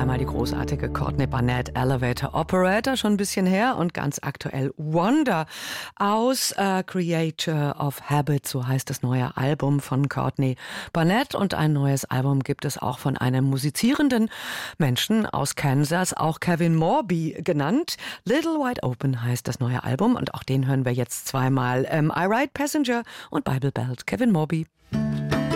zweimal die großartige Courtney Barnett, Elevator Operator, schon ein bisschen her, und ganz aktuell Wonder aus Creator of Habit, so heißt das neue Album von Courtney Barnett. Und ein neues Album gibt es auch von einem musizierenden Menschen aus Kansas, auch Kevin Morby genannt. Little Wide Open heißt das neue Album, und auch den hören wir jetzt zweimal. I Ride Passenger und Bible Belt, Kevin Morby.